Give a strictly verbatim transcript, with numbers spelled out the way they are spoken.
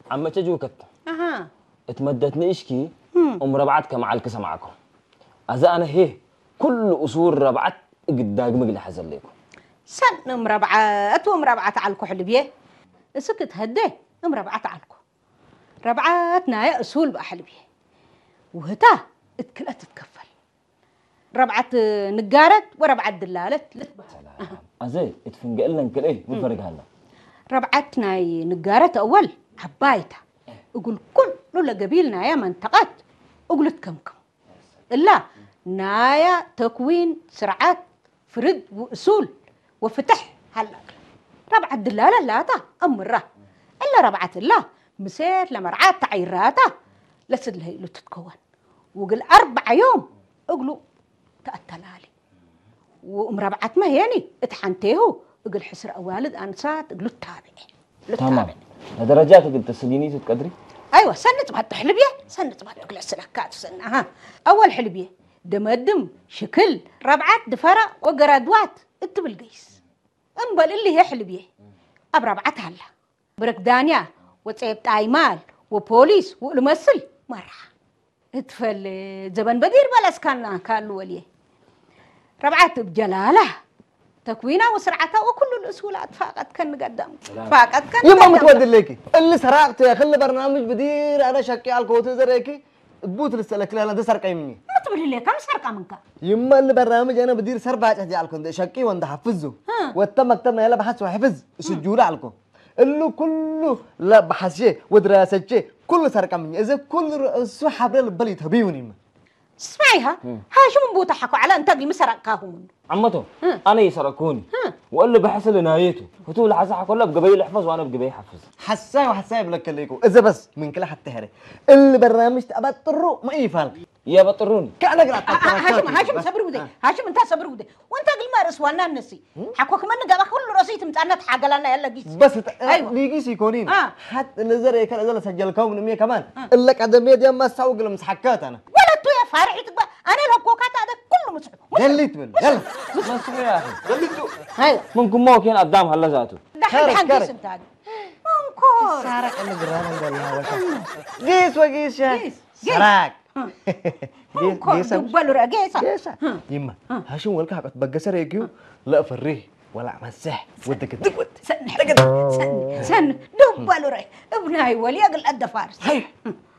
عم تجوكت اها اتمدتني اشكي ام ربعتك مع الكسه معكم اذا انا هي كل اصول ربعت قدام مقلي حزن لكم سن ام ربعات وام ربعات على الكحل بيه سكت هدي ام ربعات على ربعاتنا يا اصول بأحل بيه وهتا اتكلت تتكفل ربعت نجارت وربعت دلالت لتبه ازاي اتفنق لنا كل ايه مو فرق هلا ربعتنا نجارت اول حبايتها اقول كل قبيلنا يا منطقات اقولت كمكم الا نايا تكوين سرعات فرد واصول وفتح هلا ربعت دلاله لاتا امره الا ربعت الله مسير لمرعات تعيراته لسد لهي لو تتكون وقل أربع يوم اقلو تأتلالي وام ربعت ما يعني اتحنتيه اقل حسر أوالد أنسات اقلو التابع تمام درجاتك انت سديني تقدري ايوه سنت بعد حلبيه سنت بعد اقل السلكات سنه ها اول حلبيه دمدم شكل ربعت دفرة وقرادوات انت بالقيس انبل اللي هي حلبيه اب ربعت هلا برك دانيا وتصيب تايمال وبوليس والمسل مرح اتفل زبن بدير بلاس كان كان وليه ربعت بجلاله تكوينه وسرعته وكل الاصولات فاقت كان قدام فاقت كان يما متودي ليكي اللي سرقت يا خلي برنامج بدير انا شكي على الكوت زريكي تبوت لسلك لا ده سرقي مني ما تقول لي كم سرقه منك يما اللي برنامج انا بدير سربع اجي على الكوت شكي وانت حفظه وتم مكتبنا يلا بحث وحفظ سجوله عليكم اللي كله لا بحث ودراسه كله سرقه مني اذا كل سو حبل البلي تبيوني اسمعيها ها شو من بوتحكوا على انت اللي مسرقاهم عمته انا يسرقوني وقال له بحسن نهايته وتقول حسح كله بقبيل يحفظ وانا بقبيل يحفظ حساي وحساي بلك ليكو اذا بس من كل حتى هري اللي برنامج تبطروا ما يفعل يا بطروني كان اقرا هاشم هاشم صبر ودي هاشم انت صبر ودي وانت قل ما رسوانا النسي حكوك من قبا كل رصيت متعنت حاجه لنا يلا قيس بس ايوه ليقيس يكونين آه. حتى نزر كان اذا سجلكم من مية كمان الا قدمي دي ما سوق المسحكات انا ولا تو يا فارحي تبقى انا الحكوكات هذا كله مسح يلا تبل يلا ما اسمع يا اخي يلا تو ايوه منكم ما كان قدام هلا ذاته دحين حنقيس انت هذا منكور سارك اللي جرانا والله قيس وقيس يا قيس سراك منكور دبلوا رقيسه قيسه يما هاشم ولك حق بقسر يجيو لا فريه ولا مسح ودك دقت سن سن سن دبلوا رقيسه ابناي ولي اقل قد فارس